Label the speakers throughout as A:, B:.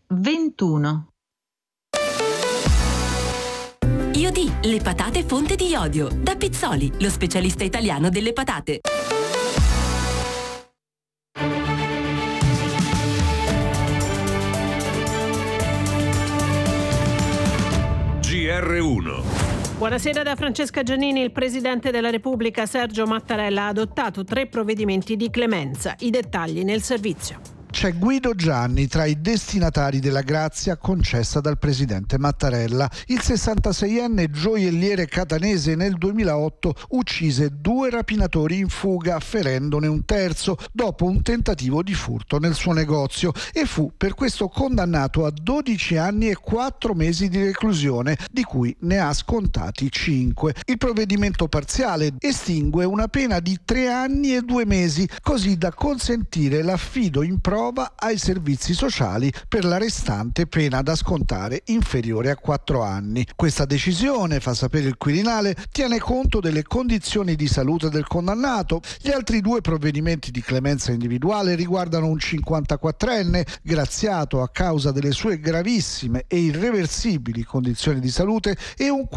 A: 21.
B: Iodì, le patate fonte di iodio. Da Pizzoli, lo specialista italiano delle patate.
C: GR1.
D: Buonasera da Francesca Giannini. Il Presidente della Repubblica Sergio Mattarella ha adottato 3 provvedimenti di clemenza. I dettagli nel servizio.
E: C'è Guido Gianni tra i destinatari della grazia concessa dal presidente Mattarella. Il 66enne gioielliere catanese nel 2008 uccise 2 rapinatori in fuga, ferendone un terzo dopo un tentativo di furto nel suo negozio, e fu per questo condannato a 12 anni e 4 mesi di reclusione, di cui ne ha scontati 5. Il provvedimento parziale estingue una pena di 3 anni e 2 mesi, così da consentire l'affido in prova ai servizi sociali per la restante pena da scontare inferiore a 4 anni. Questa decisione, fa sapere il Quirinale, tiene conto delle condizioni di salute del condannato. Gli altri 2 provvedimenti di clemenza individuale riguardano un 54enne graziato a causa delle sue gravissime e irreversibili condizioni di salute e un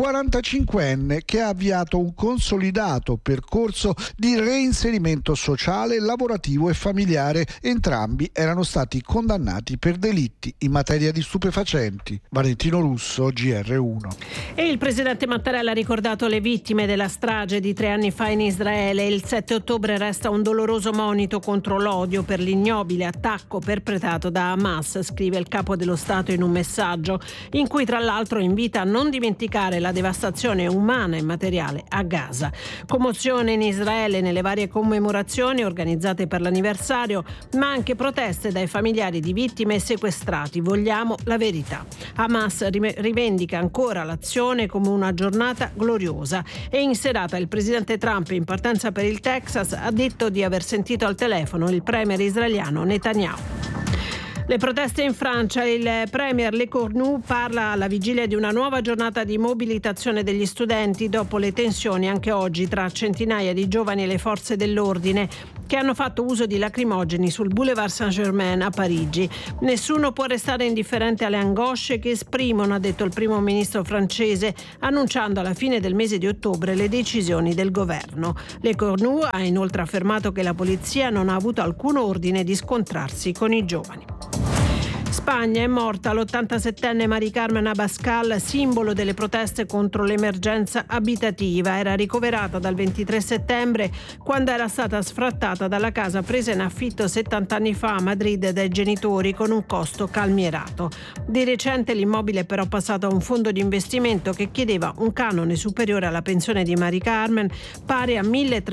E: 45enne che ha avviato un consolidato percorso di reinserimento sociale, lavorativo e familiare. Entrambi erano stati condannati per delitti in materia di stupefacenti. Valentino Russo, GR1.
D: E il presidente Mattarella ha ricordato le vittime della strage di 3 anni fa in Israele. Il 7 ottobre resta un doloroso monito contro l'odio per l'ignobile attacco perpetrato da Hamas, scrive il capo dello Stato in un messaggio, in cui tra l'altro invita a non dimenticare la devastazione umana e materiale a Gaza. Commozione in Israele nelle varie commemorazioni organizzate per l'anniversario, ma anche proteste dai familiari di vittime e sequestrati. Vogliamo la verità. Hamas rivendica ancora l'azione come una giornata gloriosa, e in serata il presidente Trump, in partenza per il Texas, ha detto di aver sentito al telefono il premier israeliano Netanyahu. Le proteste in Francia. Il premier Le Cornu parla alla vigilia di una nuova giornata di mobilitazione degli studenti dopo le tensioni anche oggi tra centinaia di giovani e le forze dell'ordine, che hanno fatto uso di lacrimogeni sul Boulevard Saint-Germain a Parigi. Nessuno può restare indifferente alle angosce che esprimono, ha detto il primo ministro francese, annunciando alla fine del mese di ottobre le decisioni del governo. Le Cornu ha inoltre affermato che la polizia non ha avuto alcun ordine di scontrarsi con i giovani. Spagna. È morta l'87enne Mari Carmen Abascal, simbolo delle proteste contro l'emergenza abitativa. Era ricoverata dal 23 settembre, quando era stata sfrattata dalla casa presa in affitto 70 anni fa a Madrid dai genitori con un costo calmierato. Di recente l'immobile è però passato a un fondo di investimento che chiedeva un canone superiore alla pensione di Mari Carmen, pari a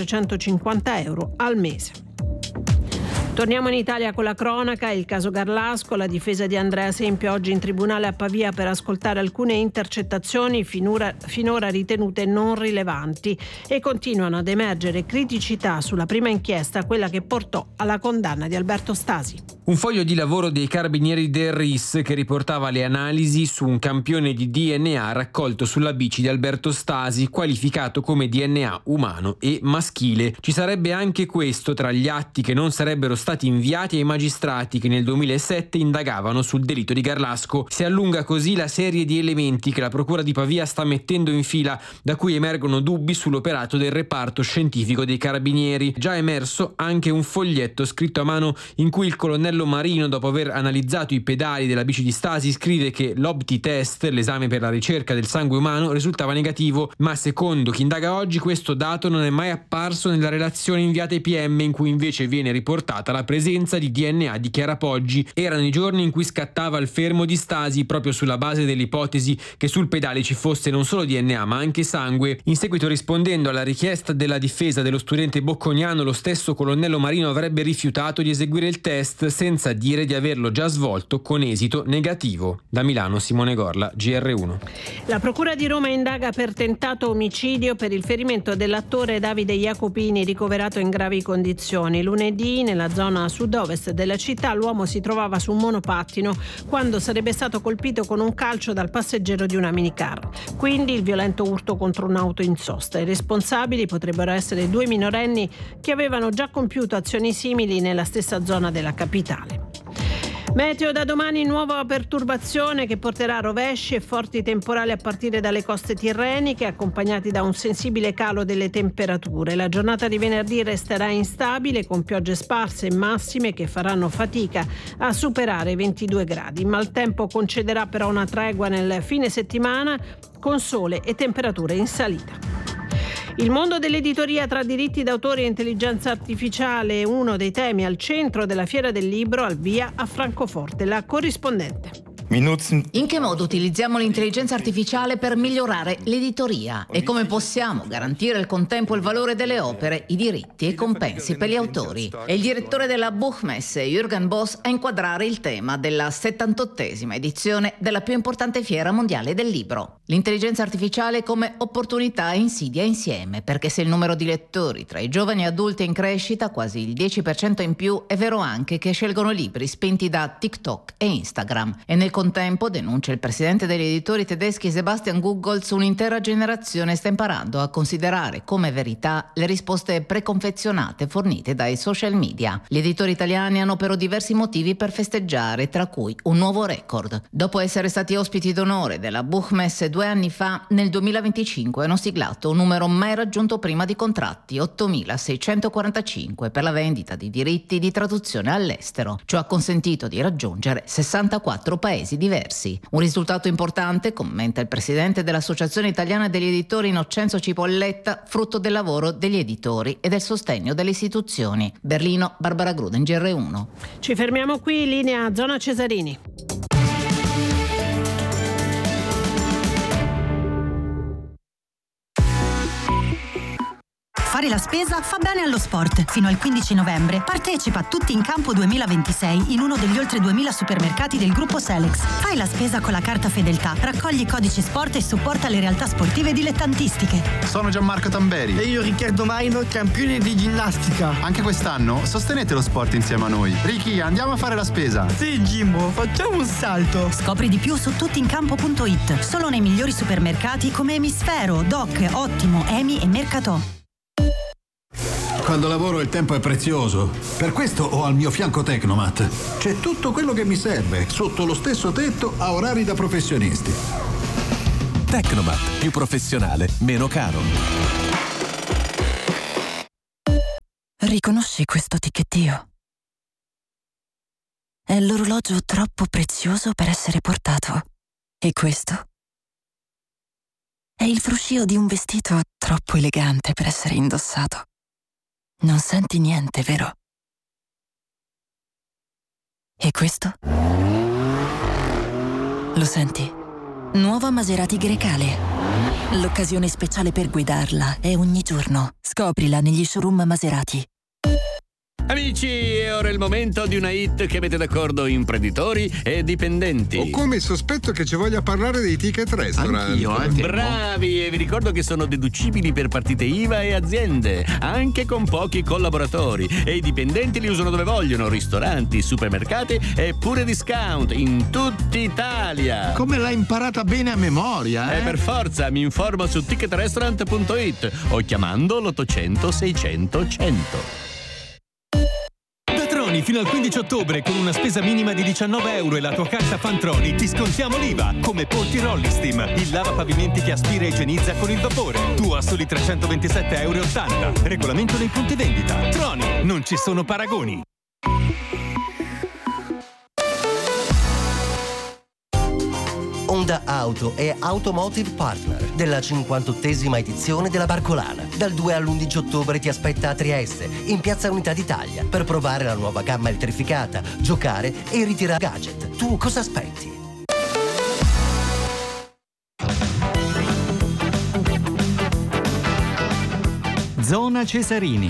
D: 1.350 euro al mese. Torniamo in Italia con la cronaca. Il caso Garlasco. La difesa di Andrea Sempio oggi in tribunale a Pavia per ascoltare alcune intercettazioni finora ritenute non rilevanti, e continuano ad emergere criticità sulla prima inchiesta, quella che portò alla condanna di Alberto Stasi.
F: Un foglio di lavoro dei carabinieri del RIS che riportava le analisi su un campione di DNA raccolto sulla bici di Alberto Stasi, qualificato come DNA umano e maschile. Ci sarebbe anche questo tra gli atti che non sarebbero stati inviati ai magistrati che nel 2007 indagavano sul delitto di Garlasco. Si allunga così la serie di elementi che la procura di Pavia sta mettendo in fila, da cui emergono dubbi sull'operato del reparto scientifico dei carabinieri. Già emerso anche un foglietto scritto a mano in cui il colonnello Marino, dopo aver analizzato i pedali della bici di Stasi, scrive che l'Opti test, l'esame per la ricerca del sangue umano, risultava negativo, ma secondo chi indaga oggi questo dato non è mai apparso nella relazione inviata ai PM, in cui invece viene riportata la presenza di DNA di Chiara Poggi. Erano i giorni in cui scattava il fermo di Stasi proprio sulla base dell'ipotesi che sul pedale ci fosse non solo DNA ma anche sangue. In seguito, rispondendo alla richiesta della difesa dello studente bocconiano, lo stesso colonnello Marino avrebbe rifiutato di eseguire il test, senza dire di averlo già svolto con esito negativo. Da Milano, Simone Gorla, GR1.
D: La procura di Roma indaga per tentato omicidio per il ferimento dell'attore Davide Jacopini, ricoverato in gravi condizioni. Lunedì, nella zona sud-ovest della città, l'uomo si trovava su un monopattino quando sarebbe stato colpito con un calcio dal passeggero di una minicar. Quindi il violento urto contro un'auto in sosta. I responsabili potrebbero essere 2 minorenni che avevano già compiuto azioni simili nella stessa zona della capitale. Meteo da domani, nuova perturbazione che porterà rovesci e forti temporali a partire dalle coste tirreniche, accompagnati da un sensibile calo delle temperature. La giornata di venerdì resterà instabile, con piogge sparse e massime che faranno fatica a superare i 22 gradi. Il maltempo concederà però una tregua nel fine settimana, con sole e temperature in salita. Il mondo dell'editoria, tra diritti d'autore e intelligenza artificiale, è uno dei temi al centro della Fiera del Libro, al via a Francoforte. La corrispondente.
A: In che modo utilizziamo l'intelligenza artificiale per migliorare l'editoria e come possiamo garantire al contempo il valore delle opere, i diritti e i compensi per gli autori? È il direttore della Buchmesse, Jürgen Boss, a inquadrare il tema della 78esima edizione della più importante fiera mondiale del libro. L'intelligenza artificiale come opportunità e insidia insieme, perché se il numero di lettori tra i giovani e adulti è in crescita, quasi il 10% in più, è vero anche che scelgono libri spinti da TikTok e Instagram. E nel contempo, denuncia il presidente degli editori tedeschi Sebastian Gugolz, un'intera generazione sta imparando a considerare come verità le risposte preconfezionate fornite dai social media. Gli editori italiani hanno però diversi motivi per festeggiare, tra cui un nuovo record. Dopo essere stati ospiti d'onore della Buchmesse 2 anni fa, nel 2025 hanno siglato un numero mai raggiunto prima di contratti, 8.645 per la vendita di diritti di traduzione all'estero. Ciò ha consentito di raggiungere 64 paesi diversi. Un risultato importante, commenta il presidente dell'Associazione Italiana degli Editori Innocenzo Cipolletta, frutto del lavoro degli editori e del sostegno delle istituzioni. Berlino, Barbara Grudenger, R1.
D: Ci fermiamo qui, linea Zona Cesarini.
C: Fare la spesa fa bene allo sport. Fino al 15 novembre partecipa a Tutti in Campo 2026 in uno degli oltre 2000 supermercati del gruppo Selex. Fai la spesa con la carta Fedeltà, raccogli codici sport e supporta le realtà sportive dilettantistiche.
G: Sono Gianmarco Tamberi.
H: E io Riccardo Maino, campione di ginnastica.
G: Anche quest'anno sostenete lo sport insieme a noi. Ricky, andiamo a fare la spesa.
H: Sì, Jimbo, facciamo un salto.
C: Scopri di più su tuttincampo.it. Solo nei migliori supermercati come Emisfero, Doc, Ottimo, Emi e Mercatò.
I: Quando lavoro il tempo è prezioso. Per questo ho al mio fianco Tecnomat. C'è tutto quello che mi serve, sotto lo stesso tetto, a orari da professionisti.
J: Tecnomat, più professionale, meno caro.
C: Riconosci questo ticchettio? È l'orologio troppo prezioso per essere portato. E questo? È il fruscio di un vestito troppo elegante per essere indossato. Non senti niente, vero? E questo? Lo senti? Nuova Maserati Grecale. L'occasione speciale per guidarla è ogni giorno. Scoprila negli showroom Maserati.
K: Amici, è ora il momento di una hit che mette d'accordo imprenditori e dipendenti.
L: Ho come il sospetto che ci voglia parlare dei ticket restaurant.
K: Anch'io, bravi, e vi ricordo che sono deducibili per partite IVA e aziende, anche con pochi collaboratori. E i dipendenti li usano dove vogliono, ristoranti, supermercati e pure discount in tutta Italia.
H: Come l'hai imparata bene a memoria, eh?
K: Per forza, mi informo su ticketrestaurant.it o chiamando l'800 600 100.
M: Fino al 15 ottobre con una spesa minima di €19 e la tua carta Fantroni ti scontiamo l'IVA, come Ponti Rollistim, il lavapavimenti che aspira e igienizza con il vapore. Tu a soli €327,80. Regolamento nei punti vendita. Troni, non ci sono paragoni.
N: Honda Auto è Automotive Partner della 58esima edizione della Barcolana. Dal 2 all'11 ottobre ti aspetta a Trieste, in Piazza Unità d'Italia, per provare la nuova gamma elettrificata, giocare e ritirare gadget. Tu cosa aspetti?
O: Zona Cesarini.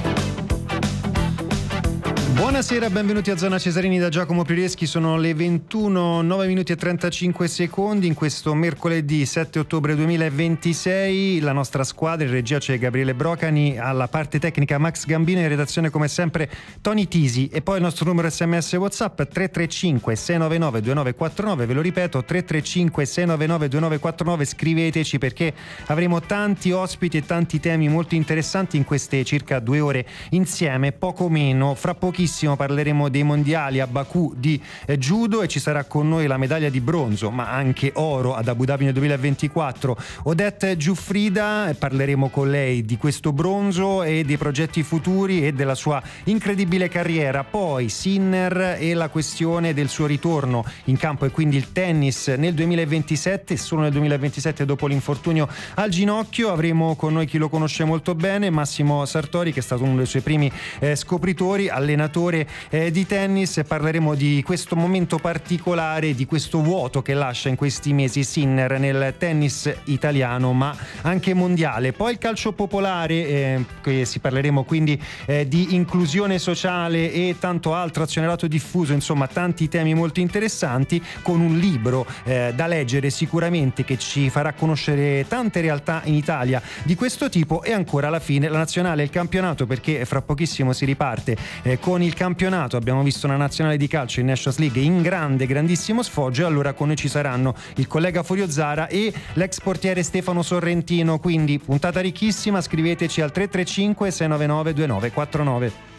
O: Buonasera, benvenuti a Zona Cesarini da Giacomo Prireschi. Sono le 21, 9 minuti e 35 secondi in questo mercoledì 7 ottobre 2026. La nostra squadra, in regia c'è Gabriele Brocani, alla parte tecnica Max Gambino, in redazione come sempre Tony Tisi, e poi il nostro numero SMS WhatsApp 335 699 2949. Ve lo ripeto, 335 699 2949. Scriveteci, perché avremo tanti ospiti e tanti temi molto interessanti in queste circa 2 ore insieme, poco meno. Fra pochissimo pochissimo parleremo dei mondiali a Baku di judo e ci sarà con noi la medaglia di bronzo ma anche oro ad Abu Dhabi nel 2024 Odette Giuffrida. Parleremo con lei di questo bronzo e dei progetti futuri e della sua incredibile carriera. Poi Sinner e la questione del suo ritorno in campo e quindi il tennis nel 2027, solo nel 2027 dopo l'infortunio al ginocchio. Avremo con noi chi lo conosce molto bene, Massimo Sartori, che è stato uno dei suoi primi scopritori, allenatore di tennis, e parleremo di questo momento particolare, di questo vuoto che lascia in questi mesi Sinner nel tennis italiano ma anche mondiale. Poi il calcio popolare, che si parleremo quindi di inclusione sociale e tanto altro, azionariato diffuso, insomma tanti temi molto interessanti, con un libro da leggere sicuramente che ci farà conoscere tante realtà in Italia di questo tipo. E ancora alla fine la nazionale e il campionato, perché fra pochissimo si riparte con il campionato. Abbiamo visto una nazionale di calcio in Nations League in grandissimo sfoggio, e allora con noi ci saranno il collega Furio Zara e l'ex portiere Stefano Sorrentino, quindi puntata ricchissima. Scriveteci al 335 699 2949.